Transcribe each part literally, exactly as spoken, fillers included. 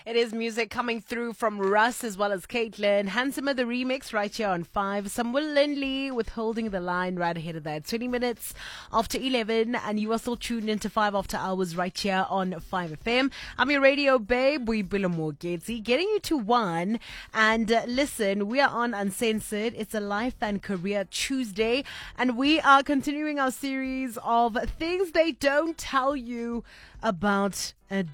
It is music coming through from Russ as well as Caitlin. Handsomer the remix right here on five. Samuel Lindley with Holding the Line right ahead of that. twenty minutes after eleven, and you are still tuned into five After Hours right here on five F M. I'm your radio babe, Boipelo Mogezi, getting you to one. And uh, listen, we are on Uncensored. It's a Life and Career Tuesday, and we are continuing our series of things they don't tell you about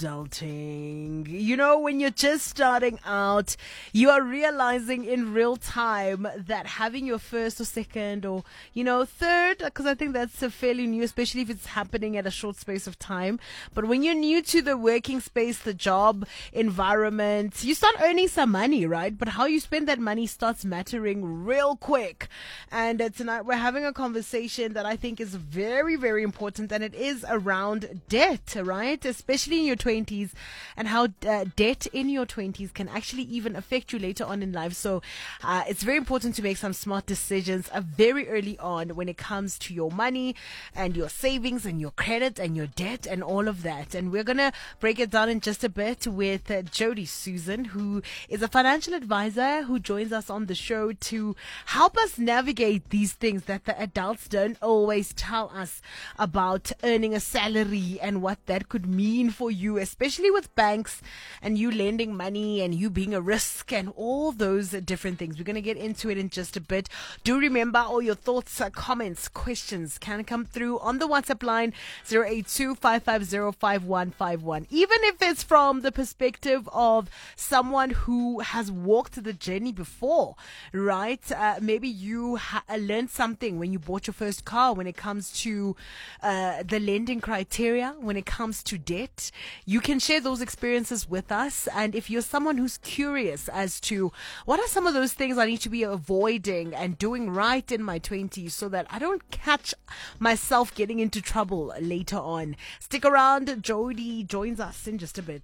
adulting. You know, when you're just starting out, you are realizing in real time that having your first or second or, you know, third, because I think that's a fairly new, especially if it's happening at a short space of time. But when you're new to the working space, the job environment, you start earning some money, right? But how you spend that money starts mattering real quick. And uh, tonight we're having a conversation that I think is very, very important, and it is around debt, right? Especially in your twenties, and how uh, debt in your twenties can actually even affect you later on in life. So uh, it's very important to make some smart decisions uh, very early on when it comes to your money and your savings and your credit and your debt and all of that. And we're going to break it down in just a bit with uh, Jody Susan, who is a financial advisor who joins us on the show to help us navigate these things that the adults don't always tell us about earning a salary and what that could mean for you, especially with banks and you lending money and you being a risk and all those different things. We're going to get into it in just a bit. Do remember, all your thoughts, uh, comments, questions can come through on the WhatsApp line zero eight two, five five zero, five one five one. Even if it's from the perspective of someone who has walked the journey before, right? Uh, maybe you ha- learned something when you bought your first car when it comes to uh, the lending criteria, when it comes to debt. You can share those experiences with us. And if you're someone who's curious as to what are some of those things I need to be avoiding and doing right in my twenties so that I don't catch myself getting into trouble later on, stick around. Jody joins us in just a bit.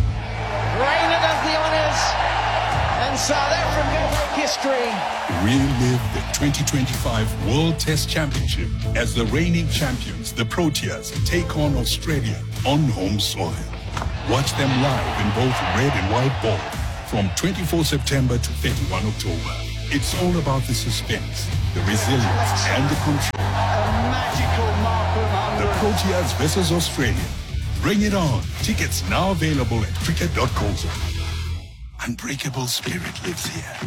Reina does the honours, and South Africa make history. Relive the twenty twenty-five World Test Championship as the reigning champions, the Proteas, take on Australia on home soil. Watch them live in both red and white ball from twenty-fourth September to thirty-first October. It's all about the suspense, the resilience, and the control. A magical mark of The Proteas versus Australia. Bring it on. Tickets now available at cricket dot co. Unbreakable spirit lives here.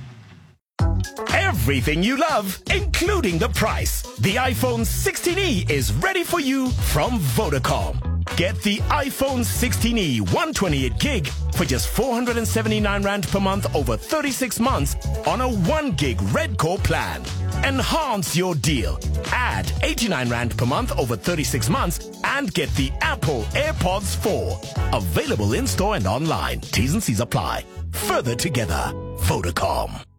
Everything you love, including the price. The iPhone sixteen E is ready for you from Vodacom. Get the iPhone sixteen E one hundred twenty-eight gig for just four hundred seventy-nine rand per month over thirty-six months on a one gig Red Core plan. Enhance your deal. Add eighty-nine rand per month over thirty-six months and get the Apple AirPods four. Available in store and online. T's and C's apply. Further together. Vodacom.